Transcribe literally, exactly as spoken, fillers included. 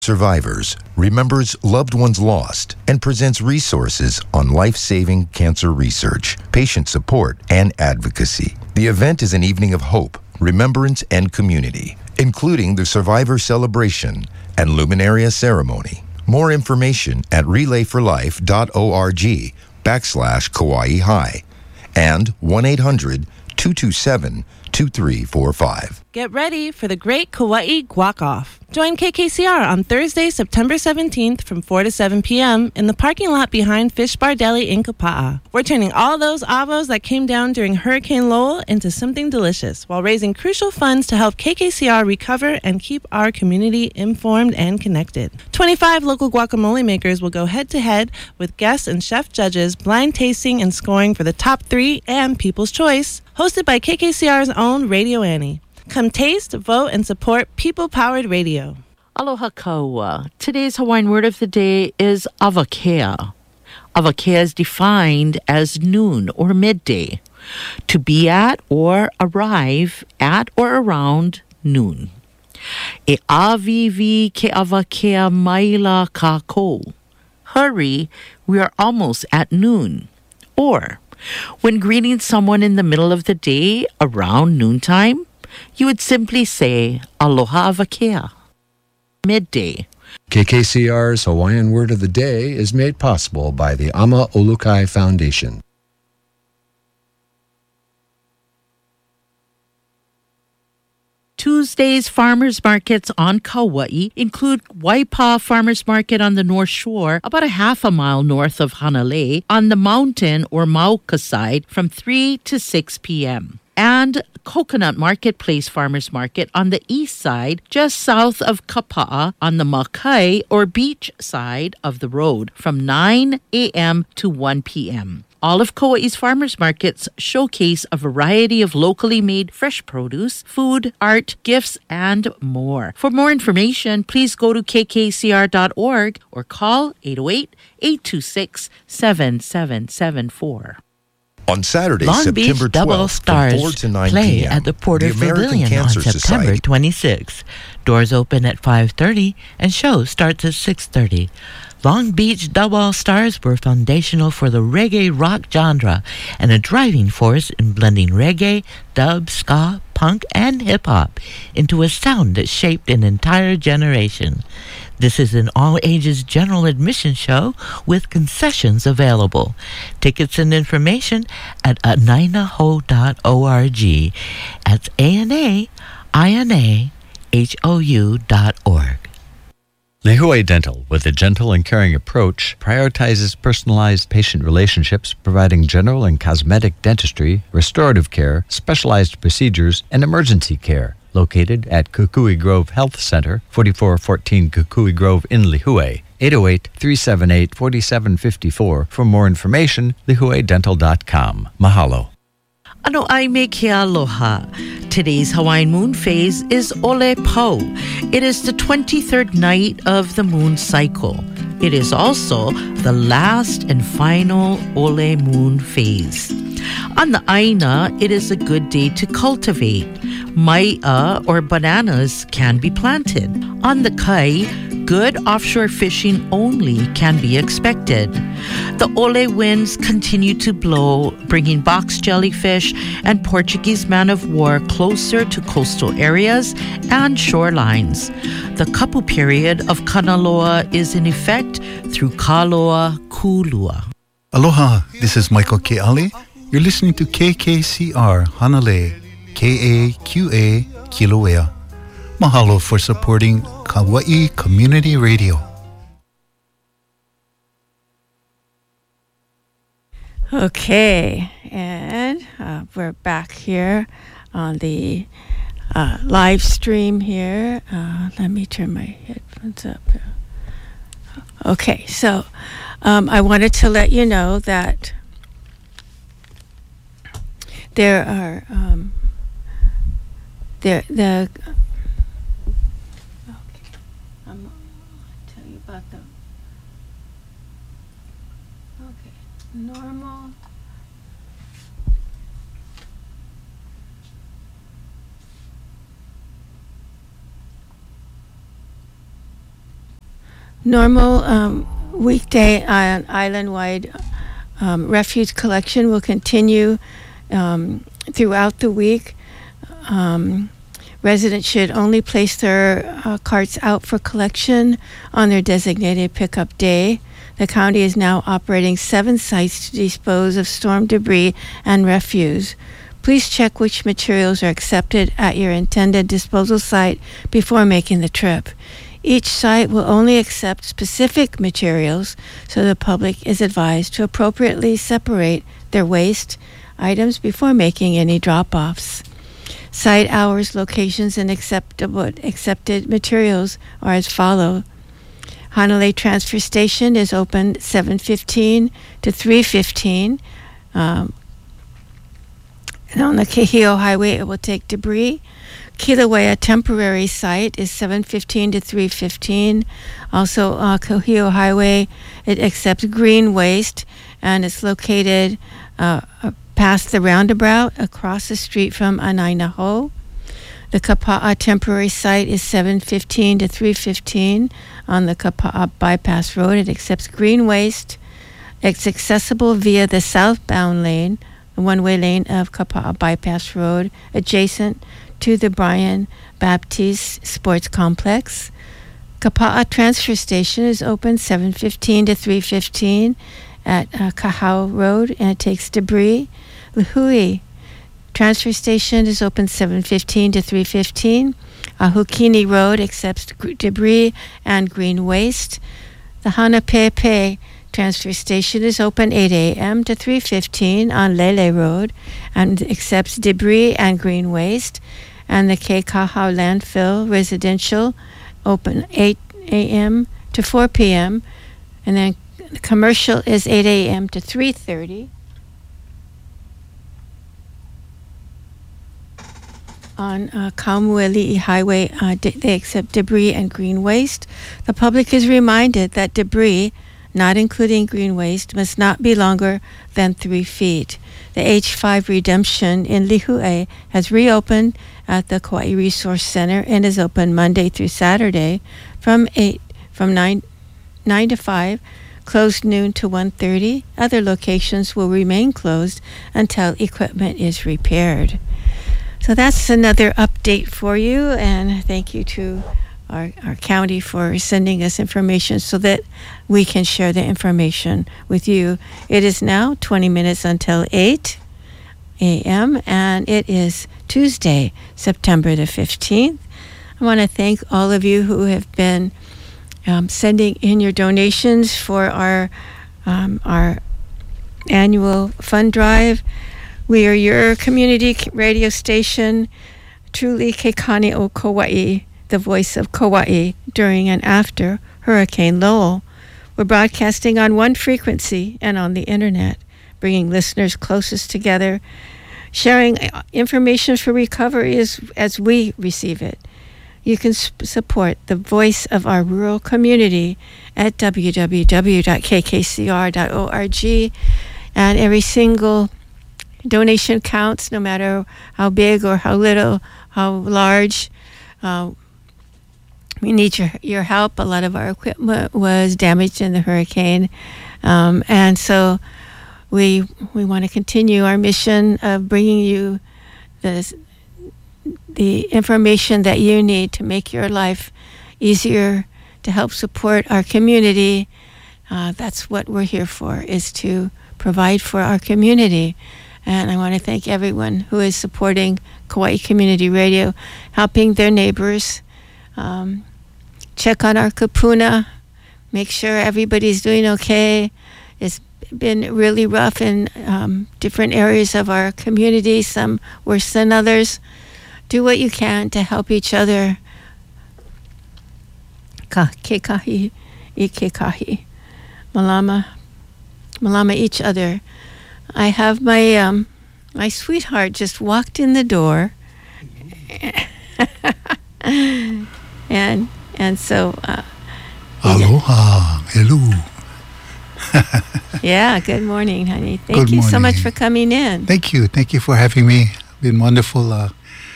Survivors remembers loved ones lost and presents resources on life-saving cancer research, patient support, and advocacy. The event is an evening of hope, remembrance, and community, including the Survivor Celebration and Luminaria Ceremony. More information at relayforlife.org backslash Kauai High and one eight hundred two two seven two three four five. Get ready for the Great Kauai Guac-Off. Join K K C R on Thursday, September seventeenth from four to seven p.m. in the parking lot behind Fish Bar Deli in Kapa'a. We're turning all those avos that came down during Hurricane Lowell into something delicious while raising crucial funds to help K K C R recover and keep our community informed and connected. twenty-five local guacamole makers will go head-to-head with guests and chef judges blind tasting and scoring for the top three and People's Choice, hosted by K K C R's own Radio Annie. Come taste, vote, and support people-powered radio. Aloha kaua. Today's Hawaiian word of the day is avakea. Avakea is defined as noon or midday. To be at or arrive at or around noon. E avivi ke avakea maila kako. Hurry, we are almost at noon. Or, when greeting someone in the middle of the day around noontime, you would simply say, aloha avakea. Midday. K K C R's Hawaiian Word of the Day is made possible by the Ama Olukai Foundation. Tuesday's farmers markets on Kauai include Waipa Farmers Market on the North Shore, about a half a mile north of Hanalei, on the mountain or Mauka side from three to six p.m. and Coconut Marketplace Farmers Market on the east side, just south of Kapa'a on the Makai or beach side of the road from nine a.m. to one p.m. All of Kauai's farmers markets showcase a variety of locally made fresh produce, food, art, gifts, and more. For more information, please go to k k c r dot org or call eight oh eight, eight two six, seven seven seven four. On Saturday, Long September Beach Double twelfth, from Stars four to nine play p.m., at the Porter the American Pavilion Cancer on September Society twenty-sixth. Doors open at five thirty and show starts at six thirty. Long Beach Double Stars were foundational for the reggae rock genre and a driving force in blending reggae, dub, ska, punk, and hip-hop into a sound that shaped an entire generation. This is an all-ages general admission show with concessions available. Tickets and information at anainaho dot org. That's A N A I N A H O U dot org. Lihue Dental, with a gentle and caring approach, prioritizes personalized patient relationships, providing general and cosmetic dentistry, restorative care, specialized procedures, and emergency care. Located at Kukui Grove Health Center, forty-four fourteen Kukui Grove in Lihue, eight oh eight, three seven eight, four seven five four. For more information, lihue dental dot com. Mahalo. Ano ai me ke aloha. Today's Hawaiian moon phase is Ole Po. It is the twenty-third night of the moon cycle. It is also the last and final Ole moon phase. On the Aina, it is a good day to cultivate. Mai'a or bananas can be planted. On the Kai, good offshore fishing only can be expected. The Ole winds continue to blow, bringing box jellyfish and Portuguese man-of-war closer to coastal areas and shorelines. The kapu period of Kanaloa is in effect through Kaloa Kulua. Aloha, this is Michael Ke'ali. You're listening to K K C R Hanalei, K A Q A Kilauea. Mahalo for supporting Kauai Community Radio. Okay, and uh, we're back here on the uh, live stream here. Uh, let me turn my headphones up. Okay, so um, I wanted to let you know that there are um, there the. Okay, I'm gonna tell you about the. Okay, normal. Normal um, weekday uh, island-wide um, refuse collection will continue um, throughout the week. Um, residents should only place their uh, carts out for collection on their designated pickup day. The county is now operating seven sites to dispose of storm debris and refuse. Please check which materials are accepted at your intended disposal site before making the trip. Each site will only accept specific materials, so the public is advised to appropriately separate their waste items before making any drop-offs. Site hours, locations, and acceptable, accepted materials are as follow. Hanalei Transfer Station is open seven fifteen to three fifteen. Um, and on the Kehio Highway, it will take debris. Kilauea temporary site is seven fifteen to three fifteen. Also, uh, Kehio Highway, it accepts green waste, and it's located uh, past the roundabout across the street from Anainaho. The Kapa'a temporary site is seven fifteen to three fifteen on the Kapa'a bypass road. It accepts green waste. It's accessible via the southbound lane, the one-way lane of Kapa'a bypass road, adjacent to the Brian Baptiste Sports Complex. Kapa'a transfer station is open seven fifteen to three fifteen at uh, Kahau Road, and it takes debris. Lihui transfer station is open seven fifteen to three fifteen. Ahukini Road accepts g- debris and green waste. The Hanapepe transfer station is open eight a.m. to three fifteen on Lele Road and accepts debris and green waste. And the Keikahau landfill residential open eight a.m. to four p.m. And then the commercial is eight a.m. to three thirty. On uh, Kaumuali'i Highway, uh, de- they accept debris and green waste. The public is reminded that debris, not including green waste, must not be longer than three feet. The H five Redemption in Lihue has reopened at the Kauai Resource Center and is open Monday through Saturday from eight from nine nine to five, closed noon to one thirty. Other locations will remain closed until equipment is repaired. So that's another update for you, and thank you to our, our county for sending us information so that we can share the information with you. It is now twenty minutes until eight a.m., and it is Tuesday, September the fifteenth. I want to thank all of you who have been um, sending in your donations for our um, our annual fund drive. We are your community radio station, truly Kekani o Kauai, the voice of Kauai during and after Hurricane Lowell. We're broadcasting on one frequency and on the internet, bringing listeners closest together, sharing information for recovery as, as we receive it. You can sp- support the voice of our rural community at w w w dot k k c r dot org, and every single donation counts, no matter how big or how little, how large. Uh, we need your your help. A lot of our equipment was damaged in the hurricane, um, and so we we want to continue our mission of bringing you the the information that you need to make your life easier, to help support our community. Uh, that's what we're here for, is to provide for our community. And I want to thank everyone who is supporting Kauai Community Radio, helping their neighbors. Um, check on our kupuna, make sure everybody's doing okay. It's been really rough in um, different areas of our community, some worse than others. Do what you can to help each other. Ka kekahi, ikekahi. Malama, malama each other. I have my um, my sweetheart just walked in the door, and and so. Uh, Aloha, hello. Yeah, good morning, honey. Thank Good you so much morning. for coming in. Thank you, thank you for having me. Been wonderful uh,